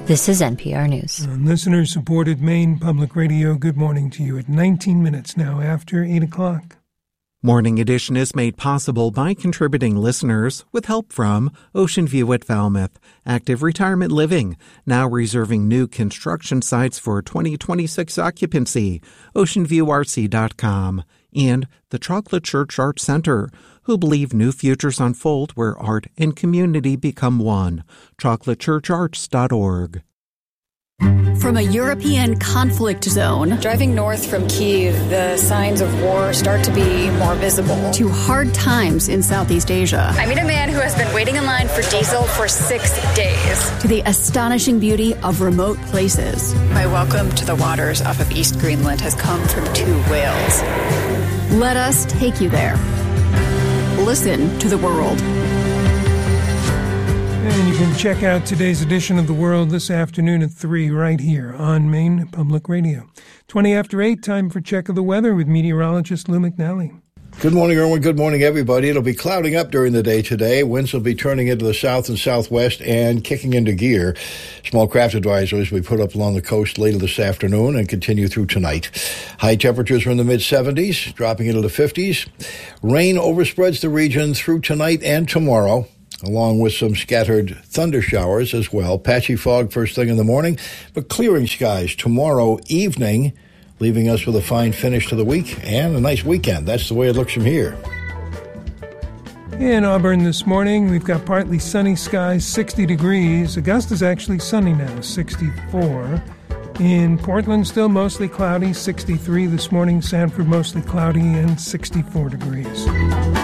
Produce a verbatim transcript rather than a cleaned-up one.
This is N P R News. On listener-supported Maine Public Radio, good morning to you at nineteen minutes now after eight o'clock. Morning Edition is made possible by contributing listeners with help from Ocean View at Falmouth, Active Retirement Living, now reserving new construction sites for twenty twenty-six occupancy, ocean view r c dot com, and the Chocolate Church Art Center, who believe new futures unfold where art and community become one. chocolate church arts dot org. From a European conflict zone, driving north from Kyiv, the signs of war start to be more visible, to hard times in Southeast Asia. I meet a man who has been waiting in line for diesel for six days. To the astonishing beauty of remote places. My welcome to the waters off of East Greenland has come from two whales. Let us take you there. Listen to the world. And you can check out today's edition of The World this afternoon at three right here on Maine Public Radio. twenty after eight, time for Check of the Weather with meteorologist Lou McNally. Good morning, Erwin. Good morning, everybody. It'll be clouding up during the day today. Winds will be turning into the south and southwest and kicking into gear. Small craft advisories will be put up along the coast later this afternoon and continue through tonight. High temperatures are in the mid-seventies, dropping into the fifties. Rain overspreads the region through tonight and tomorrow, along with some scattered thunder showers as well. Patchy fog first thing in the morning, but clearing skies tomorrow evening, leaving us with a fine finish to the week and a nice weekend. That's the way it looks from here. In Auburn this morning, we've got partly sunny skies, sixty degrees. Augusta's actually sunny now, sixty-four. In Portland, still mostly cloudy, sixty-three this morning. Sanford, mostly cloudy and sixty-four degrees.